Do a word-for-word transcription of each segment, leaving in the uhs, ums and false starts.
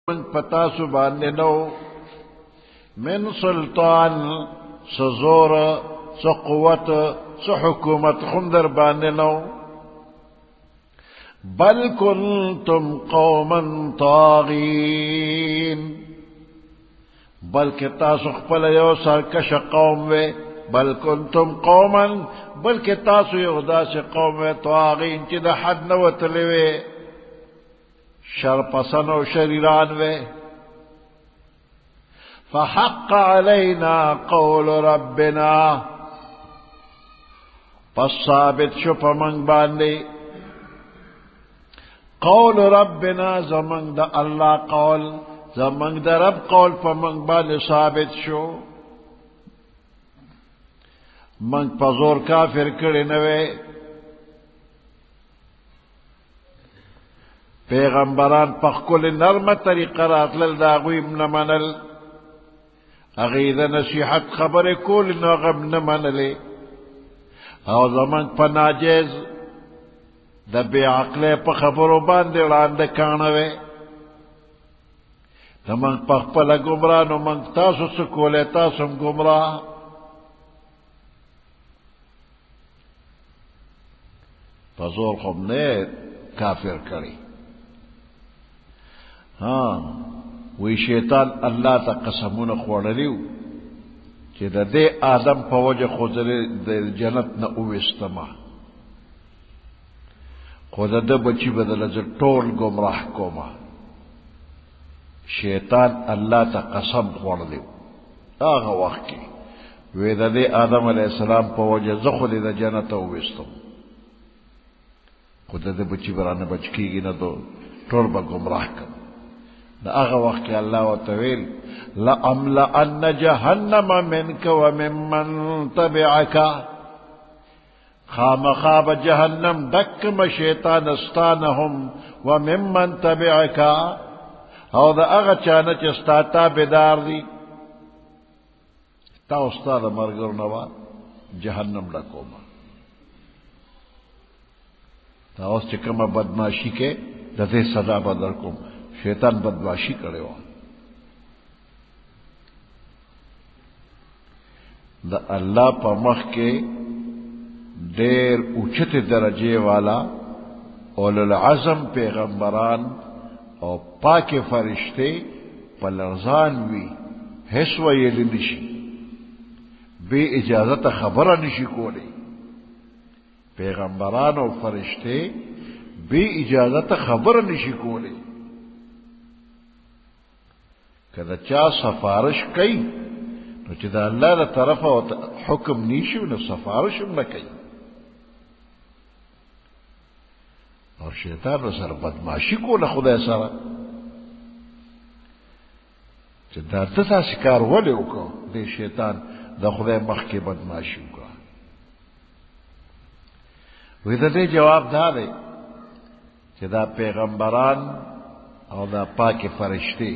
من پتا سبحانه نو من سلطان سزور سقوت سحكومت خندر بانه نو بل كنتم قوما طاغين بلکہ تاسو خپل یو سرکش قوم وے بل کنتم قوما بلکہ تاسو یو داس قوم وے طاغین چې د حد نه وتلی وے شر پسند و شریران وے فحق علينا قول ربنا پس ثابت شو پمنگ باندے قول ربنا زمنگ دا اللہ قول زمنگ دا رب قول پمنگ باندے ثابت شو منگ پزور کافر کڑی نوے پیغمبران پخکل نرم طریقہ راتلل داغویم نمانل اغید نصیحت خبر کول نغم نمانلے او زمان پا ناجیز دا بے عقلے پا خبرو باندے لاندے کانوے دا منگ پخ پلا گمراہ نو منگ تاسو سکولے تاسم گمراہ پزور خب نے کافر کری ہاں وی شیطان اللہ تا قسمون خوڑلیو چی دا دے آدم پا وجہ خوزلی دا جنت نا اوستما خود دا بچی بدل از طول گمراہ کوما شیطان اللہ تا قسم خوڑلیو آغا وقت کی وی دا دے آدم علیہ السلام پا وجہ زخولی دا جنت اوستم خود دا بچی برانا بچ کی گی نا دو طول با گمراہ کم دا اغا وقت اللہ و طویل لَأَمْلَأَنَّ جَهَنَّمَ مِنْكَ وَمِمَّنْ تَبِعَكَ خام خواب جہنم دکم شیطان استانہم وَمِمَّنْ تَبِعَكَ او دا اغا چانا چستاتا بدار دی تا استاد مرگر نوا جہنم لکوما تا اس چکم بدماشی کے دا دے صدا بدر کم شیطان بدماشی کرے ہو دا اللہ پا مخ کے دیر اچھت درجے والا اولو العظم پیغمبران اور پاک فرشتے پلرزان وی حسو یہ نشی بے اجازت خبر نشی کولے پیغمبران اور فرشتے بے اجازت خبر نشی کولے کدا چا سفارش کئی نو چی دا اللہ دا طرف حکم نیشو نو سفارشم نکی اور شیطان رو سر بدماشی کو نخدا سر چی دا دتا سکار ولی اکا دے شیطان دا خدا مخ کے بدماشی اکا وی دا دے جواب دا دے چی دا پیغمبران اور دا پاک فرشتے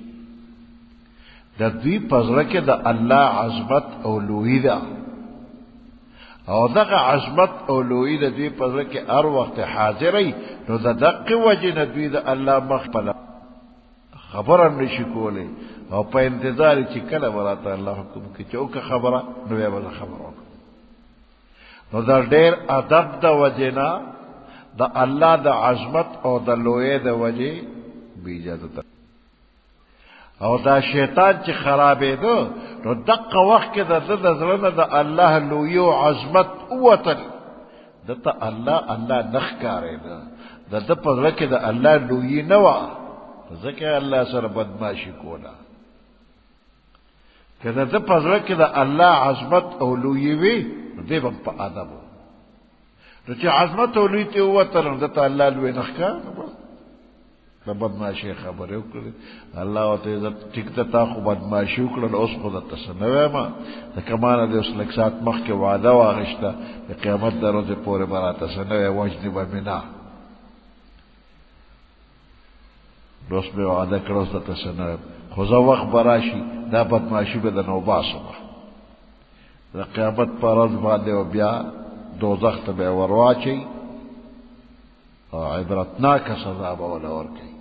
دا دوی پزرک دا اللہ عظمت او لوئی دا او دا عظمت او لوئی دا دوی پزرک ار وقت حاضری نو دا دق وجہ دوی دا اللہ مخبلا خبرم نشکولے او پا انتظاری چی کل براتا اللہ حکم کی چوکا خبرہ نوے بلا خبروں نو دا دیر ادب دا وجنا دا اللہ دا عظمت او دا لوئی دا وجہ بیجا دا او دا شیطان چی خرابے دو نو دق وقت دا دا ذرن دا اللہ لویو عظمت اوتل دا تا اللہ اللہ نخکارے دا دا دا پذرک دا اللہ لوی نوا ذکر اللہ سر بدماشی کولا کہ دا دا پذرک دا اللہ عظمت او لوی وی دے بم پا آدمو نو چی عظمت او لوی تی اوتل دا تا اللہ لوی نخکار نبا بدماشی خبر اکڑی اللہ و تعزت ٹکتا خو بدماشی اکڑل اس خود تسنوے ما کمانا دے اس لکسات مخ کے وعدہ واغشتا قیامت در روز پورے برا تسنوے وجنی بمنا دوست میں وعدہ کرو دا تسنوے خوزا وقت براشی دا بدماشی بے دا نوباسو دا قیامت پر روز باندے و بیا دوزخت بے ورواچی عبرتناک سزا باولا ورکی